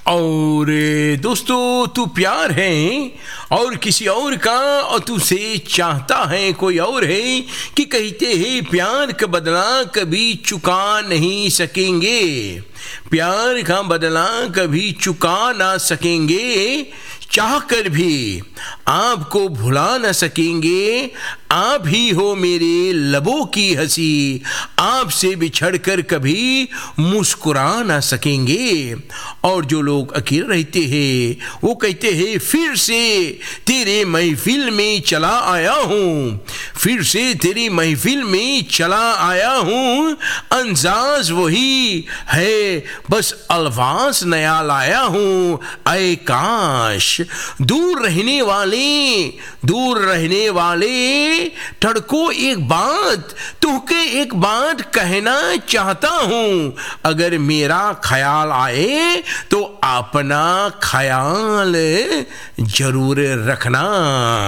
और दोस्तों, तू प्यार है और किसी और का, और तुझसे चाहता है कोई और है, कि कहते हैं प्यार का बदला कभी चुका नहीं सकेंगे, प्यार का बदला कभी चुका ना सकेंगे, चाह कर भी आपको भुला न सकेंगे, आप ही हो मेरे लबों की हंसी, आपसे बिछड़कर कभी मुस्कुरा न सकेंगे। और जो लोग अकेले रहते हैं वो कहते हैं फिर से तेरे महफिल में चला आया हूँ, फिर से तेरी महफिल में चला आया हूँ, अंदाज वही है बस अल्फाज नया लाया हूँ, ऐ काश दूर रहने वाले ठड़को एक बात, तुहके एक बात कहना चाहता हूँ, अगर मेरा ख्याल आए तो अपना ख्याल जरूर रखना।